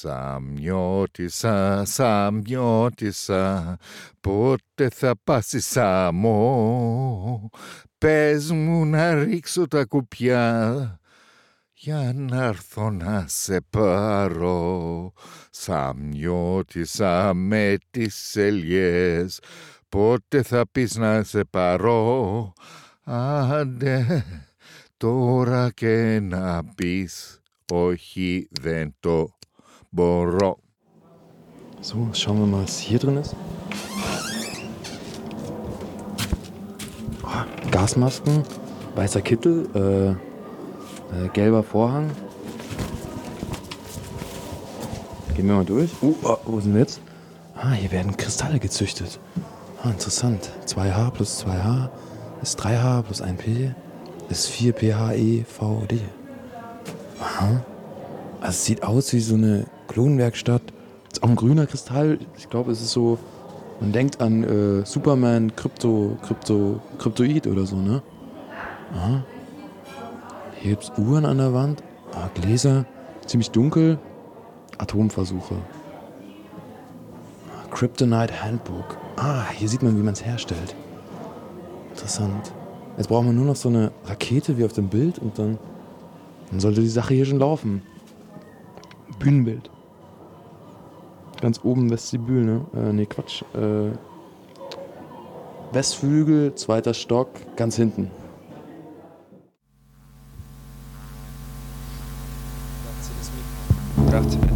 Σαμιώτισσα, πότε θα πας Σαμό, πες μου να ρίξω τα κουπιά, για να έρθω να σε πάρω. Σαμιώτισσα με τις ελιές, πότε θα πεις να σε πάρω, άντε τώρα και να πεις, όχι δεν το μπορώ. So, schauen wir mal, was hier drin ist. Oh, Gasmasken, weißer Kittel, gelber Vorhang. Gehen wir mal durch. Wo sind wir jetzt? Hier werden Kristalle gezüchtet. Interessant. 2H plus 2H ist 3H plus 1P ist 4PHEVD. Aha. Also es sieht aus wie so eine Klonwerkstatt. Ist auch ein grüner Kristall. Ich glaube, es ist so, man denkt an Superman, Kryptoid oder so, ne? Aha. Hier gibt es Uhren an der Wand. Gläser. Ziemlich dunkel. Atomversuche. Kryptonite Handbook. Hier sieht man, wie man es herstellt. Interessant. Jetzt brauchen wir nur noch so eine Rakete wie auf dem Bild und dann sollte die Sache hier schon laufen. Bühnenbild. Ganz oben Vestibül, ne? Quatsch. Westflügel, 2. Stock, ganz hinten. Grazie.